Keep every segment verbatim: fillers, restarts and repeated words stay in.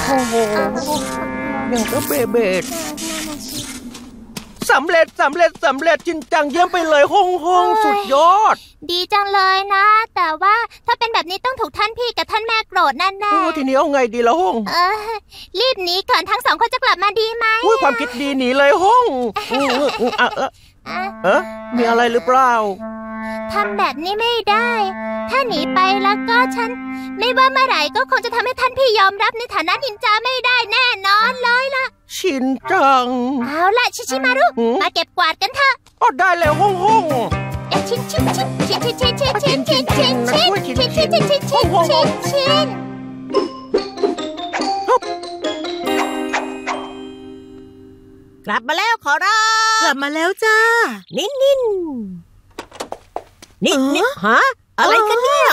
โอ้โหยังก็เบเบดสำเร็จสำเร็จสำเร็จจริงจังเยี่ยมไปเลยฮ่องฮ่องสุดยอดดีจังเลยนะแต่ว่าถ้าเป็นแบบนี้ต้องถูกท่านพี่กับท่านแม่โกรธแน่ๆโอ้ทีนี้เอาไงดีล่ะฮ่องเออรีบหนีก่อนทั้งสองคนจะกลับมาดีไหมอุ้ยความคิดดีหนีเลยฮ่องเออเออเออมีอะไรหรือเปล่าทำแบบนี้ไม่ได้ถ้าหนีไปแล้วก็ฉันไม่ว่าเมื่อไหร่ก็คงจะทำให้ท่านพี่ยอมรับในฐานะนินจาไม่ได้แน่นอนเลยล่ะชินจังเอาล่ะชิชิมารุมาเก็บกวาดกันเถอะอ๋อได้เลยฮ่องฮ่องเอ๊ะชินชินชินชินชินชินชินชินชินชินชินชินชินชินชินชินชินชินชินกลับมาแล้วขอรับกลับมาแล้วจ้านินนินนี่นี่ฮะอะไรกันเนี่ย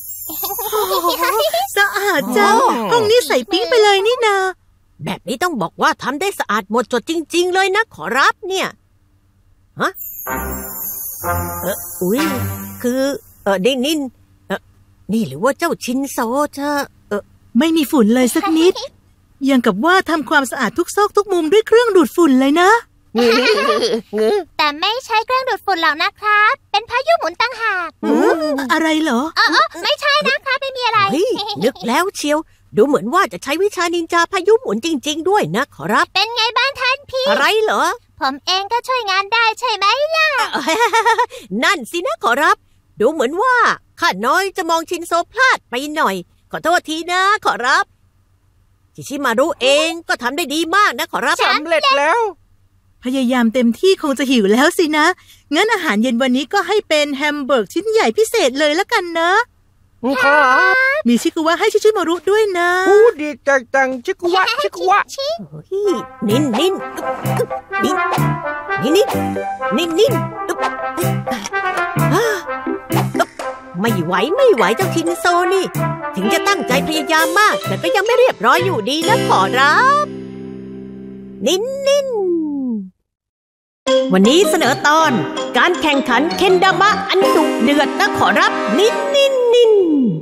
สะอาดจังห้องนี้ใส่ปิ๊งไปเลยนี่นาแบบนี้ต้องบอกว่าทำได้สะอาดหมดจดจริงๆเลยนะขอรับเนี่ยฮะเอออุ้ยคือเออนินนินเออนี่หรือว่าเจ้าชินโซจะเออไม่มีฝุ่นเลยสักนิดยังกับว่าทำความสะอาดทุกซอกทุกมุมด้วยเครื่องดูดฝุ่นเลยนะแต่ไม่ใช้เครื่องดูดฝุ่นหรอกนะครับเป็นพายุหมุนตั้งหากอะไรเหรออ๋อไม่ใช่นะครับไม่มีอะไรนึกแล้วเชียวดูเหมือนว่าจะใช้วิชานินจาพายุหมุนจริงๆด้วยนะขอรับเป็นไงบ้างท่านพี่อะไรเหรอผมเองก็ช่วยงานได้ใช่ไหมล่ะนั่นสินะขอรับดูเหมือนว่าข้าน้อยจะมองชินโซพลาดไปหน่อยขอโทษทีนะขอรับชิชิมารุเองก็ทำได้ดีมากนะขอรับสำเร็จแล้วพยายามเต็มที่คงจะหิวแล้วสินะงั้นอาหารเย็นวันนี้ก็ให้เป็นแฮมเบอร์กชิ้นใหญ่พิเศษเลยละกันนะครับมีชิคุวะให้ชิชิมารุด้วยนะอู้ดีจังจังชิคุวะชิคุวะนินนินนินนินนินนินนินไม่ไหวไม่ไหวเจ้าชินโซนี่ถึงจะตั้งใจพยายามมากแต่ก็ยังไม่เรียบร้อยอยู่ดีนะขอรับนินนินวันนี้เสนอตอนการแข่งขันเคนดามะอันดุเดือดนะขอรับนินนินนิน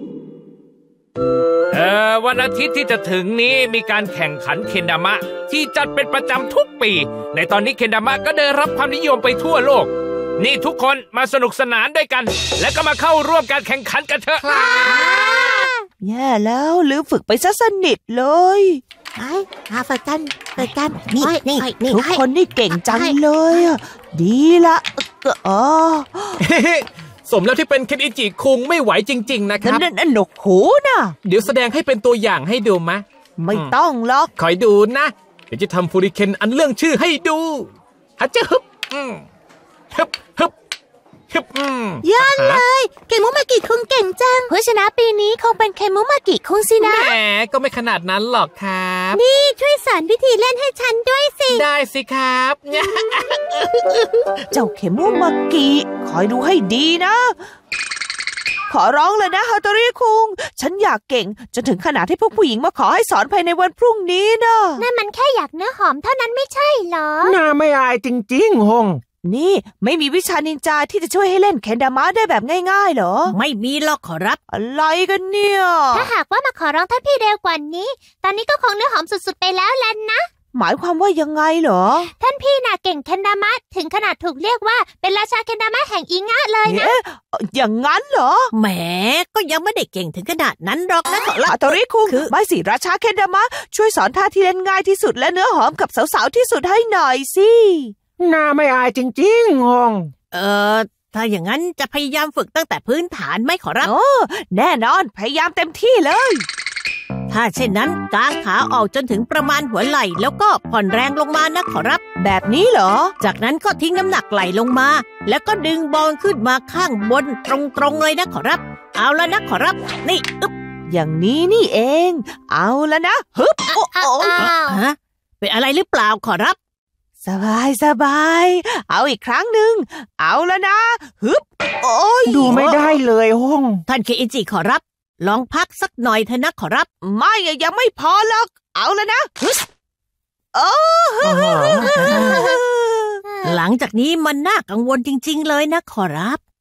เอ่อวันอาทิตย์ที่จะถึงนี้มีการแข่งขันเคนดามะที่จัดเป็นประจำทุกปีในตอนนี้เคนดามะก็ได้รับความนิยมไปทั่วโลกนี่ทุกคนมาสนุกสนานด้วยกันและก็มาเข้าร่วมการแข่งขันกันเถอะแย่แล้วลืมฝึกไปซะสนิทเลยไอ้มาฝึกกันฝึกกันนี่นี่ทุกคนนี่เก่งจังเลยอ่ะดีละอ๋อสมแล้วที่เป็นเคนอิจิคุงไม่ไหวจริงๆนะครับนั่นนั่นหนกหูนะเดี๋ยวแสดงให้เป็นตัวอย่างให้ดูมะไม่ต้องหรอกคอยดูนะเดี๋ยวจะทำฟูริเคนอันเรื่องชื่อให้ดูฮัจเจฮึบฮึบฮึบฮึบยอดเลยเคนมุมากิคุงเก่งจังผู้ชนะปีนี้คงเป็นเคนมุมากิคุงสินะแหมก็ไม่ขนาดนั้นหรอกครับนี่ช่วยสอนวิธีเล่นให้ฉันด้วยสิได้สิครับเจ้าเคนมุมากิคอยดูให้ดีนะขอร้องเลยนะฮาโตริคุงฉันอยากเก่งจนถึงขนาดที่พวกผู้หญิงมาขอให้สอนภายในวันพรุ่งนี้นะนั่นมันแค่อยากเนื้อหอมเท่านั้นไม่ใช่เหรอน่าไม่อายจริงๆฮงนี่ไม่มีวิชานินจาที่จะช่วยให้เล่นเคนดามะได้แบบง่ายๆเหรอไม่มีหรอกขอรับอะไรกันเนี่ยถ้าหากว่ามาขอร้องท่านพี่เร็วกว่านี้ตอนนี้ก็คงเนื้อหอมสุดๆไปแล้วแหละนะหมายความว่ายังไงเหรอท่านพี่น่ะเก่งเคนดามะถึงขนาดถูกเรียกว่าเป็นราชาเคนดามะแห่งอิงะเลยนะอย่างงั้นเหรอแหมก็ยังไม่ได้เก่งถึงขนาดนั้นหรอกนะขอรับฮาโตริคุงไม่สิราชาเคนดามะช่วยสอนท่าที่เล่นง่ายที่สุดและเนื้อหอมกับสาวๆที่สุดให้หน่อยสิน่าไม่อายจริงๆฮงเออถ้าอย่างนั้นจะพยายามฝึกตั้งแต่พื้นฐานไหมขอรับโอ้แน่นอนพยายามเต็มที่เลยถ้าเช่นนั้นกางขาออกจนถึงประมาณหัวไหล่แล้วก็ผ่อนแรงลงมานะขอรับแบบนี้เหรอจากนั้นก็ทิ้งน้ำหนักไหลลงมาแล้วก็ดึงบอลขึ้นมาข้างบนตรงๆเลยนะขอรับเอาแล้วนะขอรับนี่อึ๊บอย่างนี้นี่เองเอาแล้วนะฮึบโอ้โอ้ฮะเป็นอะไรหรือเปล่าขอรับสบายสบายเอาอีกครั้งหนึ่งเอาแล้วนะฮึบโอ้ยดูไม่ได้เลยฮ่องท่านเคอิจิขอรับลองพักสักหน่อยเถอะนะขอรับไม่ยังไม่พอหรอกเอาแล้วนะฮึบโอ้หลังจากนี้มันน่ากังวลจริงๆเลยนะขอรับ